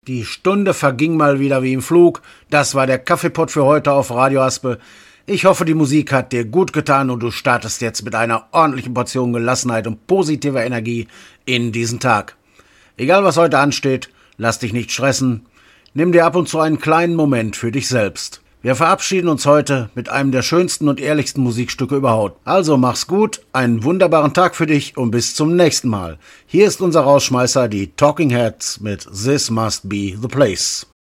Die Stunde verging mal wieder wie im Flug. Das war der Kaffeepott für heute auf Radio Aspe. Ich hoffe, die Musik hat dir gut getan und du startest jetzt mit einer ordentlichen Portion Gelassenheit und positiver Energie in diesen Tag. Egal was heute ansteht, lass dich nicht stressen. Nimm dir ab und zu einen kleinen Moment für dich selbst. Wir verabschieden uns heute mit einem der schönsten und ehrlichsten Musikstücke überhaupt. Also mach's gut, einen wunderbaren Tag für dich und bis zum nächsten Mal. Hier ist unser Rausschmeißer, die Talking Heads mit This Must Be the Place.